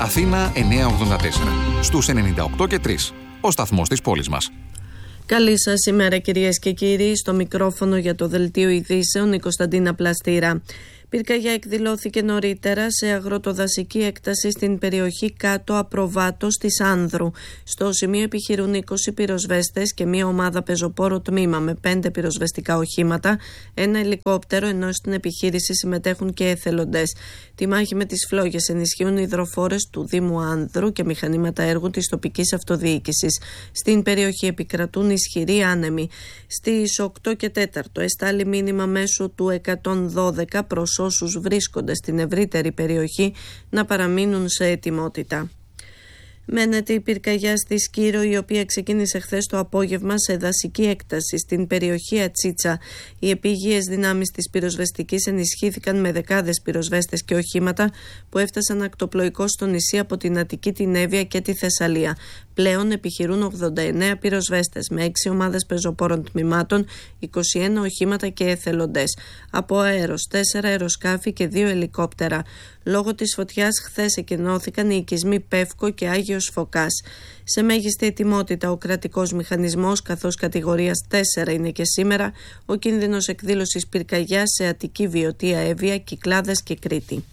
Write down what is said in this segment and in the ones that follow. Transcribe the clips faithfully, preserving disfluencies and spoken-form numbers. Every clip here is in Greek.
Αθήνα εννιακόσια ογδόντα τέσσερα. Στους ενενήντα οκτώ και τρία. Ο σταθμός της πόλης μας. Καλή σας ημέρα κυρίες και κύριοι. Στο μικρόφωνο για το Δελτίο Ειδήσεων η Κωνσταντίνα Πλαστήρα. Πυρκαγιά εκδηλώθηκε νωρίτερα σε αγροτοδασική έκταση στην περιοχή κάτω Απροβάτος της Άνδρου. Στο σημείο επιχειρούν είκοσι πυροσβέστες και μια ομάδα πεζοπόρο τμήμα με πέντε πυροσβεστικά οχήματα, ένα ελικόπτερο, ενώ στην επιχείρηση συμμετέχουν και εθελοντές. Τη μάχη με τις φλόγες ενισχύουν οι υδροφόρες του Δήμου Άνδρου και μηχανήματα έργου της τοπικής αυτοδιοίκησης. Στην περιοχή επικρατούν ισχυροί άνεμοι. Στις οκτώ και τέσσερα εστάλει μήνυμα μέσω του εκατόν δώδεκα προς όσους βρίσκονται στην ευρύτερη περιοχή να παραμείνουν σε ετοιμότητα. Μένεται η πυρκαγιά στη Σκύρο, η οποία ξεκίνησε χθες το απόγευμα σε δασική έκταση στην περιοχή Ατσίτσα. Οι επίγειες δυνάμεις της πυροσβεστικής ενισχύθηκαν με δεκάδες πυροσβέστες και οχήματα που έφτασαν ακτοπλοϊκώς στο νησί από την Αττική, την Εύβοια και τη Θεσσαλία. Πλέον επιχειρούν ογδόντα εννέα πυροσβέστες με έξι ομάδες πεζοπόρων τμήματων, είκοσι ένα οχήματα και εθελοντές. Από αέρος, τέσσερα αεροσκάφη και δύο ελικόπτερα. Λόγω της φωτιάς χθες εκενώθηκαν οι οικισμοί Πεύκο και Άγιος Φωκάς. Σε μέγιστη ετοιμότητα ο κρατικός μηχανισμός, καθώς κατηγορίας τέσσερα είναι και σήμερα ο κίνδυνος εκδήλωσης πυρκαγιάς σε Αττική, Βιωτία, Εύβοια, Κυκλάδες και Κρήτη.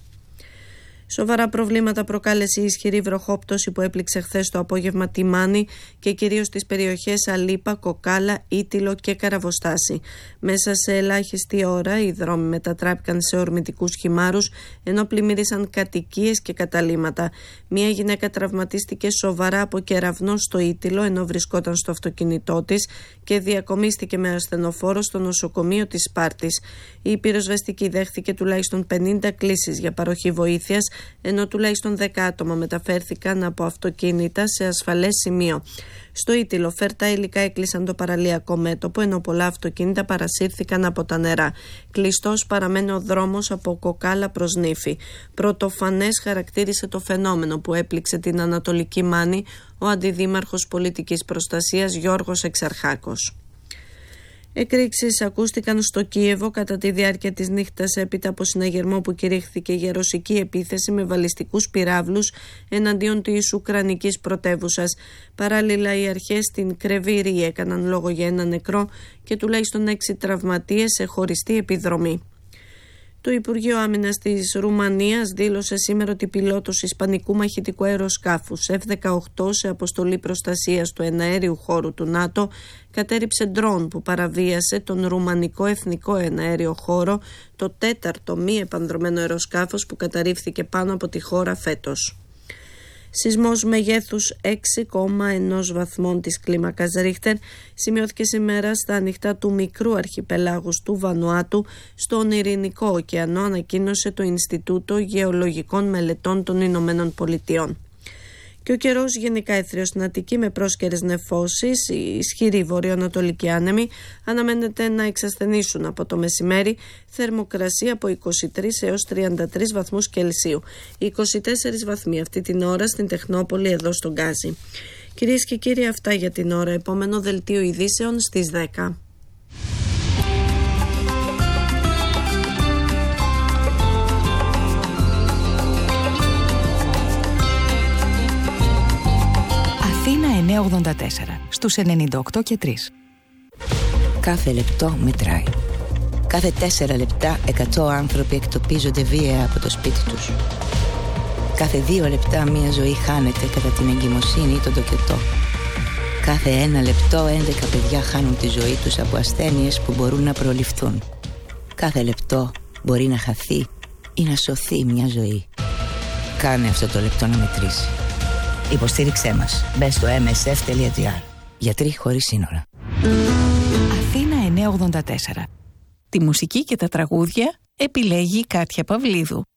Σοβαρά προβλήματα προκάλεσε η ισχυρή βροχόπτωση που έπληξε χθες το απόγευμα τη Μάνη και κυρίως στις περιοχές Αλίπα, Κοκάλα, Ήτυλο και Καραβοστάση. Μέσα σε ελάχιστη ώρα οι δρόμοι μετατράπηκαν σε ορμητικούς χυμάρους, ενώ πλημμύρισαν κατοικίες και καταλύματα. Μία γυναίκα τραυματίστηκε σοβαρά από κεραυνό στο Ήτυλο ενώ βρισκόταν στο αυτοκίνητό της και διακομίστηκε με ασθενοφόρο στο νοσοκομείο της Σπάρτης. Η πυροσβεστική δέχθηκε τουλάχιστον πενήντα κλήσεις για παροχή βοήθειας, ενώ τουλάχιστον δέκα άτομα μεταφέρθηκαν από αυτοκίνητα σε ασφαλές σημείο. Στο Ήτυλο, φέρτα υλικά έκλεισαν το παραλιακό μέτωπο, ενώ πολλά αυτοκίνητα παρασύρθηκαν από τα νερά. Κλειστός παραμένει ο δρόμος από Κοκάλα προς Νύφη. Πρωτοφανές χαρακτήρισε το φαινόμενο που έπληξε την Ανατολική Μάνη ο Αντιδήμαρχος Πολιτικής Προστασίας Γιώργος Εξαρχάκος. Εκρήξεις ακούστηκαν στο Κίεβο κατά τη διάρκεια της νύχτας έπειτα από συναγερμό που κηρύχθηκε για ρωσική επίθεση με βαλιστικούς πυράβλους εναντίον της Ουκρανικής πρωτεύουσας. Παράλληλα, οι αρχές στην Κρεβίρη έκαναν λόγο για ένα νεκρό και τουλάχιστον έξι τραυματίες σε χωριστή επιδρομή. Το Υπουργείο Άμυνας της Ρουμανίας δήλωσε σήμερα ότι πιλότος ισπανικού μαχητικού αεροσκάφους εφ δεκαοκτώ σε αποστολή προστασίας του εναέριου χώρου του ΝΑΤΟ κατέριψε ντρόν που παραβίασε τον ρουμανικό εθνικό εναέριο χώρο, το τέταρτο μη επανδρωμένο αεροσκάφος που καταρρίφθηκε πάνω από τη χώρα φέτος. Σεισμός μεγέθους έξι κόμμα ένα βαθμών της κλίμακας Ρίχτερ σημειώθηκε σήμερα στα ανοιχτά του μικρού αρχιπελάγους του Βανουάτου στον Ειρηνικό ωκεανό, ανακοίνωσε το Ινστιτούτο Γεωλογικών Μελετών των Ηνωμένων Πολιτειών. Και ο καιρός γενικά έθριος στην Αττική με πρόσκαιρες νεφώσεις, οι ισχυροί βορειοανατολικοί άνεμοι αναμένεται να εξασθενήσουν από το μεσημέρι, θερμοκρασία από είκοσι τρεις έως τριάντα τρεις βαθμούς Κελσίου. είκοσι τέσσερις βαθμοί αυτή την ώρα στην Τεχνόπολη εδώ στον Γκάζι. Κυρίες και κύριοι, αυτά για την ώρα. Επόμενο δελτίο ειδήσεων στις δέκα. εννιακόσια ογδόντα τέσσερα στους ενενήντα οκτώ και τρία. Κάθε λεπτό μετράει. Κάθε τέσσερα λεπτά εκατό άνθρωποι εκτοπίζονται βία από το σπίτι τους. Κάθε δύο λεπτά μία ζωή χάνεται κατά την εγκυμοσύνη ή τον τοκετό. Κάθε ένα λεπτό έντεκα παιδιά χάνουν τη ζωή τους από ασθένειες που μπορούν να προληφθούν. Κάθε λεπτό μπορεί να χαθεί ή να σωθεί μια ζωή. Κάνε αυτό το λεπτό να μετρήσει. Υποστήριξέ μας. Μπες στο εμ ες εφ τελεία τζι άρ. Γιατροί χωρίς σύνορα. Αθήνα εννιακόσια ογδόντα τέσσερα. Τη μουσική και τα τραγούδια επιλέγει η Κάτια Παυλίδου.